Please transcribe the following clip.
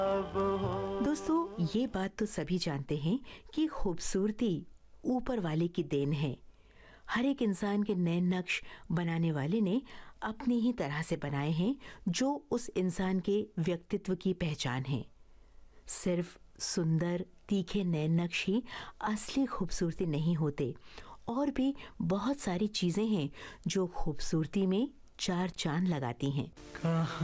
दोस्तों, ये बात तो सभी जानते हैं कि खूबसूरती ऊपर वाले की देन है। हर एक इंसान के नए नक्श बनाने वाले ने अपनी ही तरह से बनाए हैं, जो उस इंसान के व्यक्तित्व की पहचान है। सिर्फ सुंदर तीखे नए नक्श ही असली खूबसूरती नहीं होते, और भी बहुत सारी चीजें हैं जो खूबसूरती में चार चांद लगाती हैं।